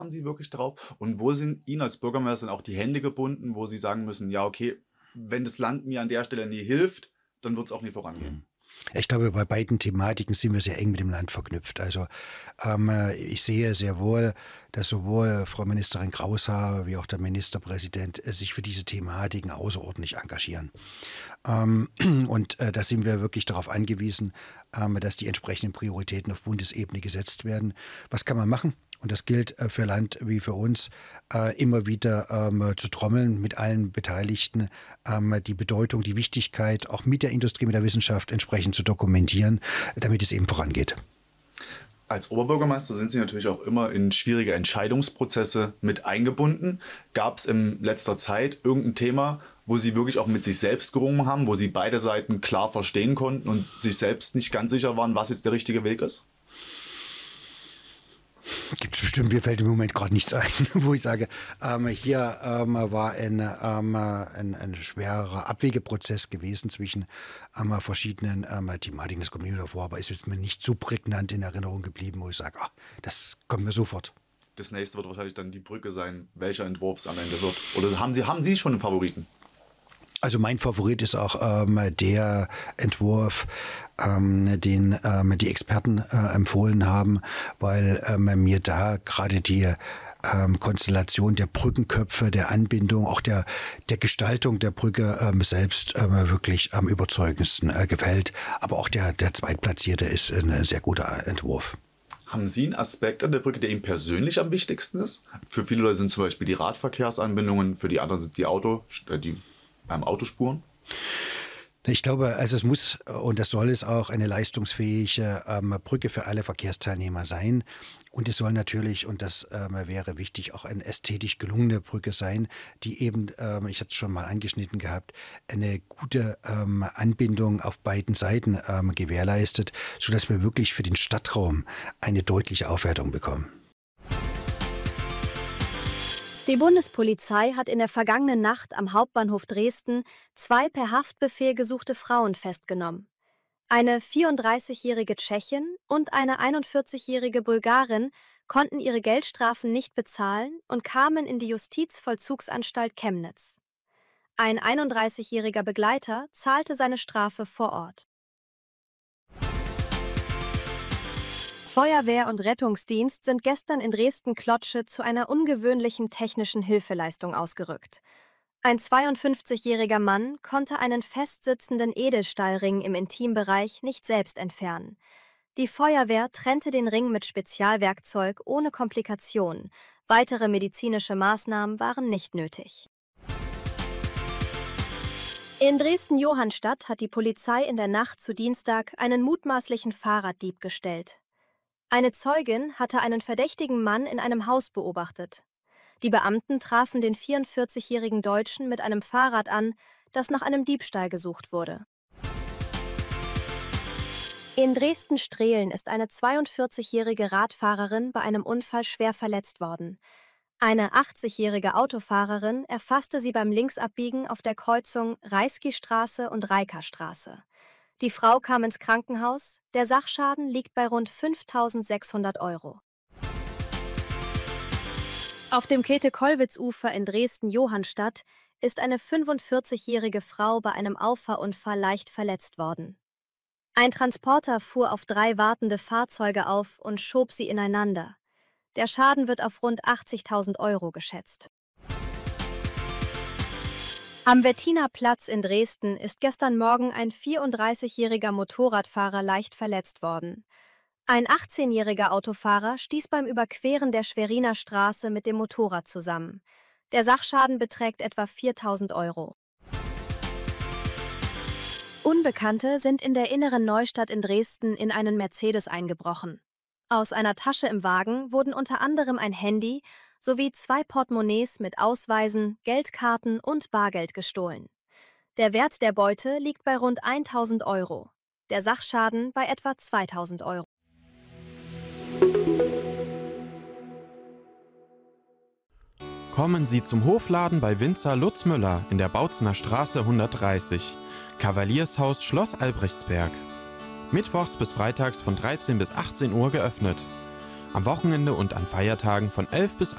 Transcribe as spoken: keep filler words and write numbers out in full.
Sie wirklich drauf? Und wo sind Ihnen als Bürgermeisterin auch die Hände gebunden, wo Sie sagen müssen: „Ja, okay, wenn das Land mir an der Stelle nie hilft, dann wird's auch nie vorangehen?“ Mhm. Ich glaube, bei beiden Thematiken sind wir sehr eng mit dem Land verknüpft. Also, ähm, äh, ich sehe sehr wohl, dass sowohl Frau Ministerin Kraushaar wie auch der Ministerpräsident, äh, sich für diese Thematiken außerordentlich engagieren. Ähm, und, äh, da sind wir wirklich darauf angewiesen, ähm, dass die entsprechenden Prioritäten auf Bundesebene gesetzt werden. Was kann man machen? Und das gilt, äh, für Land wie für uns, äh, immer wieder, ähm, äh, zu trommeln mit allen Beteiligten, ähm, die Bedeutung, die Wichtigkeit auch mit der Industrie, mit der Wissenschaft entsprechend zu dokumentieren, damit es eben vorangeht. Als Oberbürgermeister sind Sie natürlich auch immer in schwierige Entscheidungsprozesse mit eingebunden. Gab's in letzter Zeit irgend 'n Thema, wo Sie wirklich auch mit sich selbst gerungen haben, wo Sie beide Seiten klar verstehen konnten und sich selbst nicht ganz sicher waren, was jetzt der richtige Weg ist? Gibt's bestimmt, mir fällt im Moment grad nichts ein, wo ich sage, ähm, hier, ähm, war ein, ähm, ein ein schwerer Abwägeprozess gewesen zwischen, ähm, verschiedenen, ähm, Thematiken. Das kommt mir wieder vor, aber ist jetzt mir nicht so prägnant in Erinnerung geblieben, wo ich sage: „Ah, das kommt mir sofort.“ Das nächste wird wahrscheinlich dann die Brücke sein, welcher Entwurf es am Ende wird. Oder haben Sie haben Sie schon 'n Favoriten? Also, mein Favorit ist auch, ähm, der Entwurf, ähm, den, ähm, die Experten, äh, empfohlen haben, weil, ähm, mir da grade die, ähm, Konstellation der Brückenköpfe, der Anbindung, auch der der Gestaltung der Brücke, ähm, selbst, ähm, wirklich am überzeugendsten, äh, gefällt. Aber auch der der Zweitplatzierte ist 'n sehr guter Entwurf. Haben Sie 'n Aspekt an der Brücke, der Ihnen persönlich am wichtigsten ist? Für viele Leute sind zum Beispiel die Radverkehrsanbindungen, für die anderen sind's die Auto äh, die, ähm, Autospuren. Ich glaube, also, es muss und das soll es auch eine leistungsfähige, ähm, Brücke für alle Verkehrsteilnehmer sein. Und es soll natürlich, und das, ähm, wäre wichtig, auch eine ästhetisch gelungene Brücke sein, die eben, ähm, ich hatte es schon mal angeschnitten gehabt, eine gute, ähm, Anbindung auf beiden Seiten, ähm, gewährleistet, sodass wir wirklich für den Stadtraum eine deutliche Aufwertung bekommen. Die Bundespolizei hat in der vergangenen Nacht am Hauptbahnhof Dresden zwei per Haftbefehl gesuchte Frauen festgenommen. Eine vierunddreißigjährige Tschechin und eine einundvierzigjährige Bulgarin konnten ihre Geldstrafen nicht bezahlen und kamen in die Justizvollzugsanstalt Chemnitz. Ein einunddreißigjähriger Begleiter zahlte seine Strafe vor Ort. Feuerwehr und Rettungsdienst sind gestern in Dresden-Klotzsche zu einer ungewöhnlichen technischen Hilfeleistung ausgerückt. Ein zweiundfünfzigjähriger Mann konnte einen festsitzenden Edelstahlring im Intimbereich nicht selbst entfernen. Die Feuerwehr trennte den Ring mit Spezialwerkzeug ohne Komplikationen. Weitere medizinische Maßnahmen waren nicht nötig. In Dresden-Johannstadt hat die Polizei in der Nacht zu Dienstag einen mutmaßlichen Fahrraddieb gestellt. Eine Zeugin hatte einen verdächtigen Mann in einem Haus beobachtet. Die Beamten trafen den vierundvierzigjährigen Deutschen mit einem Fahrrad an, das nach einem Diebstahl gesucht wurde. In Dresden-Strehlen ist eine zweiundvierzigjährige Radfahrerin bei einem Unfall schwer verletzt worden. Eine achtzigjährige Autofahrerin erfasste sie beim Linksabbiegen auf der Kreuzung Reiskistraße und Reika-Straße. Die Frau kam ins Krankenhaus, der Sachschaden liegt bei rund fünftausendsechshundert Euro. Auf dem Käthe-Kollwitz-Ufer in Dresden-Johannstadt ist eine fünfundvierzigjährige Frau bei einem Auffahrunfall leicht verletzt worden. Ein Transporter fuhr auf drei wartende Fahrzeuge auf und schob sie ineinander. Der Schaden wird auf rund achtzigtausend Euro geschätzt. Am Wettiner Platz in Dresden ist gestern Morgen ein vierunddreißigjähriger Motorradfahrer leicht verletzt worden. Ein achtzehnjähriger Autofahrer stieß beim Überqueren der Schweriner Straße mit dem Motorrad zusammen. Der Sachschaden beträgt etwa viertausend Euro. Unbekannte sind in der Inneren Neustadt in Dresden in einen Mercedes eingebrochen. Aus einer Tasche im Wagen wurden unter anderem ein Handy sowie zwei Portemonnaies mit Ausweisen, Geldkarten und Bargeld gestohlen. Der Wert der Beute liegt bei rund eintausend Euro. Der Sachschaden bei etwa zweitausend Euro. Kommen Sie zum Hofladen bei Winzer Lutz Müller in der Bautzener Straße hundertdreißig, Kavaliershaus Schloss Albrechtsberg. Mittwochs bis freitags von dreizehn bis achtzehn Uhr geöffnet. Am Wochenende und an Feiertagen von elf bis